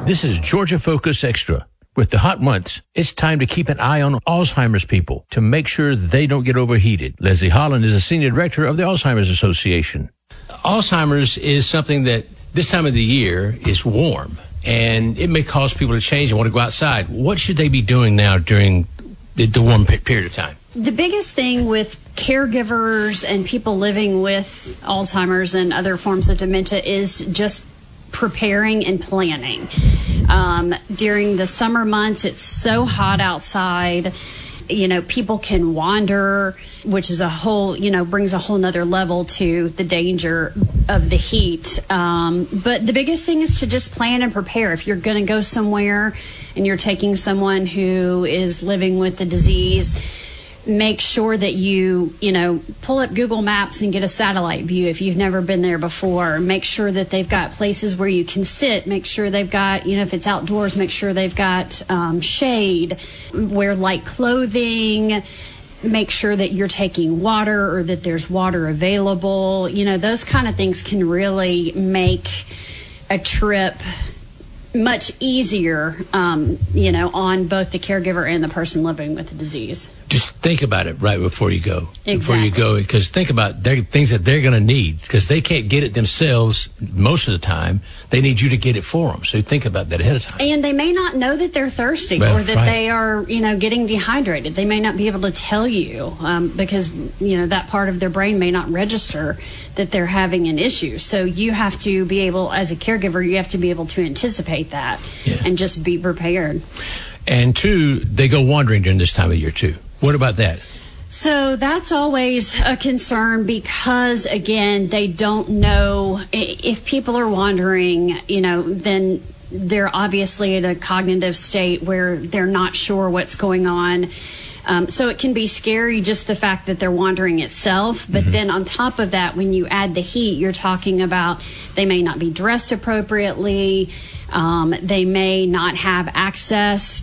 This is Georgia Focus Extra. With the hot months, it's time to keep an eye on Alzheimer's people to make sure they don't get overheated. Leslie Holland is the Senior Director of the Alzheimer's Association. Alzheimer's is something that this time of the year is warm, and it may cause people to change and want to go outside. What should they be doing now during the warm period of time? The biggest thing with caregivers and people living with Alzheimer's and other forms of dementia is just preparing and planning. During the summer months, it's so hot outside. People can wander, which is brings a whole nother level to the danger of the heat. But the biggest thing is to just plan and prepare. If you're going to go somewhere and you're taking someone who is living with the disease, make sure that you pull up Google Maps and get a satellite view if you've never been there before. Make sure that they've got places where you can sit. Make sure they've got, if it's outdoors, make sure they've got shade. Wear light clothing. Make sure that you're taking water or that there's water available. Those kind of things can really make a trip much easier, on both the caregiver and the person living with the disease. Just think about it right before you go. Exactly. Before you go, because think about things that they're going to need, because they can't get it themselves most of the time. They need you to get it for them. So think about that ahead of time. And they may not know that they're thirsty or that they are, getting dehydrated. They may not be able to tell you because, that part of their brain may not register that they're having an issue. So you have to be able, as a caregiver, you have to be able to anticipate that and just be prepared. And two, they go wandering during this time of year too. What about that? So that's always a concern because, again, they don't know if people are wandering, then they're obviously in a cognitive state where they're not sure what's going on. So it can be scary, just the fact that they're wandering itself. But then on top of that, when you add the heat, you're talking about they may not be dressed appropriately. They may not have access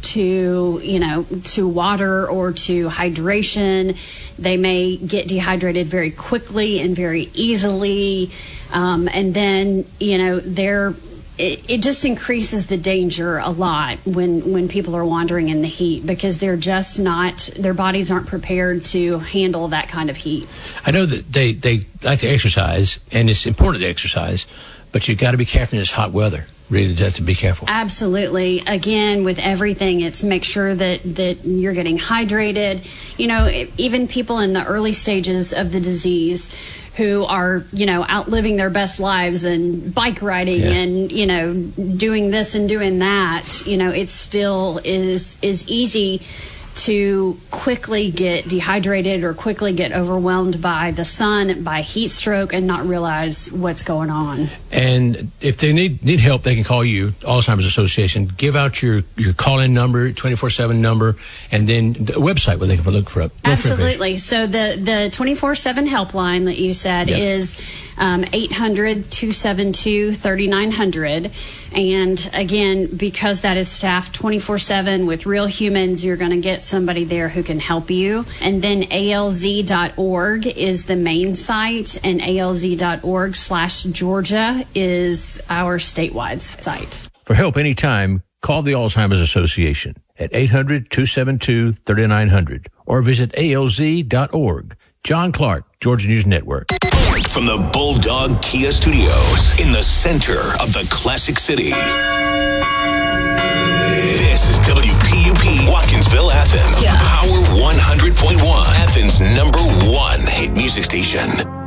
to, to water or to hydration. They may get dehydrated very quickly and very easily. And then, it just increases the danger a lot when people are wandering in the heat because they're just not, their bodies aren't prepared to handle that kind of heat. I know that they like to exercise, and it's important to exercise, but you've got to be careful in this hot weather. Really have to be careful. Absolutely. Again, with everything, it's make sure that you're getting hydrated. Even people in the early stages of the disease who are, out living their best lives and bike riding and, doing this and doing that, it still is easy to quickly get dehydrated or quickly get overwhelmed by the sun, by heat stroke, and not realize what's going on. And if they need help, they can call you, Alzheimer's Association. Give out your call-in number, 24/7 number, and then the website where they can look for it. Absolutely. So the 24/7 helpline that you said is 800-272-3900. And again, because that is staffed 24/7 with real humans, you're going to get somebody there who can help you. And then alz.org is the main site, and alz.org/Georgia is our statewide site. For help anytime, call the Alzheimer's Association at 800-272-3900 or visit alz.org. John Clark, Georgia News Network. From the Bulldog Kia Studios in the center of the Classic City. This is WPUP Watkinsville, Athens. Power 100.1, Athens' #1 hit music station.